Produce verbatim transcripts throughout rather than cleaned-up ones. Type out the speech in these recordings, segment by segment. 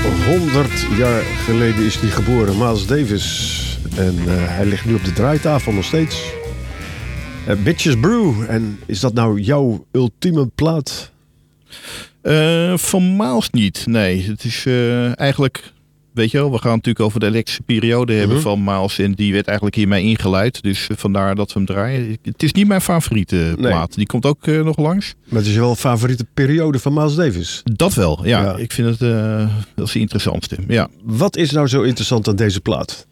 honderd jaar geleden is hij geboren, Miles Davis. En uh, hij ligt nu op de draaitafel nog steeds. Uh, Bitches Brew. En is dat nou jouw ultieme plaat? Uh, van Miles niet, nee. Het is uh, eigenlijk... Weet je wel, we gaan natuurlijk over de elektrische periode hebben mm-hmm. van Miles. En die werd eigenlijk hiermee ingeleid. Dus vandaar dat we hem draaien. Het is niet mijn favoriete plaat. Nee. Die komt ook uh, nog langs. Maar het is wel een favoriete periode van Miles Davis? Dat wel, ja. ja. Ik vind het uh, dat is de interessantste. Ja. Wat is nou zo interessant aan deze plaat?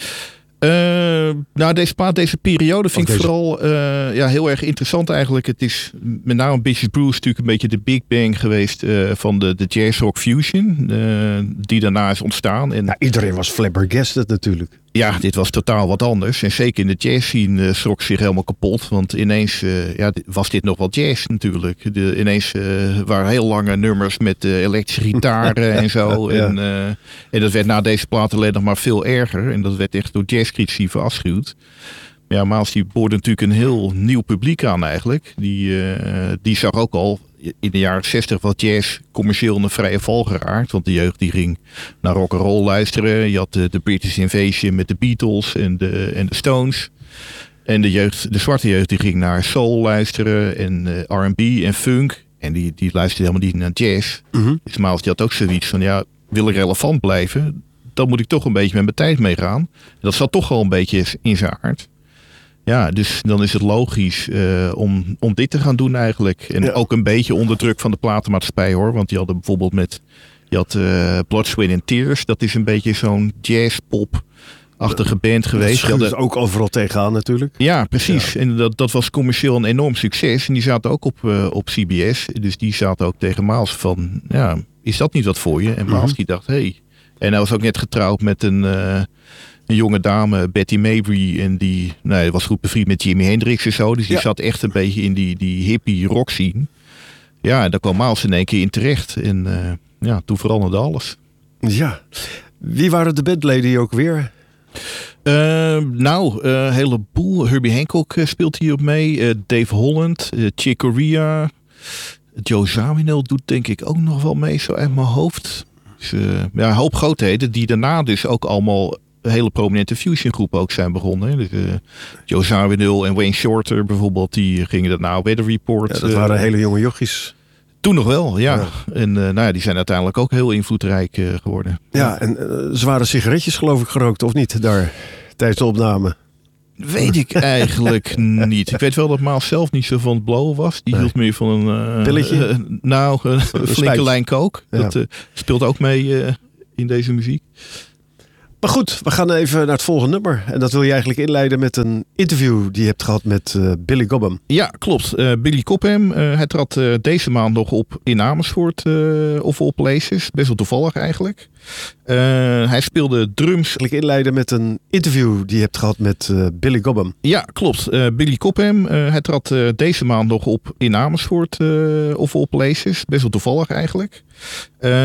Uh, nou, deze plaat, deze periode vind deze... ik vooral uh, ja, heel erg interessant eigenlijk. Het is met name Bitches Brew is natuurlijk een beetje de Big Bang geweest uh, van de, de jazz rock fusion. Uh, die daarna is ontstaan. En, ja, iedereen was flabbergasted natuurlijk. Ja, dit was totaal wat anders. En zeker in de jazz scene uh, schrok zich helemaal kapot. Want ineens uh, ja, was dit nog wel jazz natuurlijk. De, ineens uh, waren heel lange nummers met uh, elektrische gitaren en zo. Ja. En, uh, en dat werd na deze plaat alleen nog maar veel erger. En dat werd echt door jazzcritici verafschuwd. Ja, Miles die boorde natuurlijk een heel nieuw publiek aan eigenlijk. Die, uh, die zag ook al in de jaren zestig wat jazz commercieel in een vrije val geraakt. Want de jeugd die ging naar rock'n'roll luisteren. Je had de, de British Invasion met de Beatles en de, en de Stones. En de jeugd, de zwarte jeugd die ging naar soul luisteren en uh, R en B en funk. En die, die luisterde helemaal niet naar jazz. Mm-hmm. Dus Miles die had ook zoiets van, ja, wil ik relevant blijven, dan moet ik toch een beetje met mijn tijd meegaan. Dat zat toch wel een beetje in zijn aard. Ja, dus dan is het logisch uh, om, om dit te gaan doen eigenlijk. En ja. ook een beetje onder druk van de platenmaatschappij hoor. Want die hadden bijvoorbeeld met... Je had uh, Blood, Sweat and Tears. Dat is een beetje zo'n jazz-pop-achtige band geweest. Dat schuurt ook overal tegenaan natuurlijk. Ja, precies. Ja. En dat, dat was commercieel een enorm succes. En die zaten ook op, uh, op C B S. Dus die zaten ook tegen Miles van... Ja, is dat niet wat voor je? En Miles mm-hmm. die dacht, hé... Hey. En hij was ook net getrouwd met een... Uh, Een jonge dame, Betty Mabry, en die nou, was goed bevriend met Jimi Hendrix en zo. Dus die ja. zat echt een beetje in die, die hippie rock scene. Ja, en daar kwam Miles in één keer in terecht. En uh, ja, toen veranderde alles. Ja. Wie waren de bandleden ook weer? Uh, nou, een uh, heleboel. Herbie Hancock uh, speelt hier op mee. Uh, Dave Holland, uh, Chick Corea. Joe Zawinul doet denk ik ook nog wel mee, zo uit mijn hoofd. Dus, uh, ja, een hoop grootheden die daarna dus ook allemaal... hele prominente fusiongroepen ook zijn begonnen. Hè. Dus, uh, Joe Zawinul en Wayne Shorter bijvoorbeeld, die gingen daarna Weather Report. Ja, dat waren uh, hele jonge jochies. Toen nog wel, ja. ja. En uh, nou ja, die zijn uiteindelijk ook heel invloedrijk uh, geworden. Ja, en uh, zware sigaretjes geloof ik gerookt, of niet, daar tijdens de opname? Weet ik eigenlijk niet. Ik weet wel dat Miles zelf niet zo van het blowen was. Die nee. hield meer van een... Uh, Pilletje? Uh, nou, een, een flinke lijn coke. Ja. Dat uh, speelt ook mee uh, in deze muziek. Maar goed, we gaan even naar het volgende nummer. En dat wil je eigenlijk inleiden met een interview die je hebt gehad met uh, Billy Cobham. Ja, klopt. Uh, Billy Cobham, uh, hij trad uh, deze maand nog op in Amersfoort uh, of all places. Best wel toevallig eigenlijk. Uh, hij speelde drums. Eigenlijk inleiden met een interview die je hebt gehad met uh, Billy Cobham. Ja, klopt. Uh, Billy Cobham, uh, hij trad uh, deze maand nog op in Amersfoort uh, of all places. Best wel toevallig eigenlijk. Uh,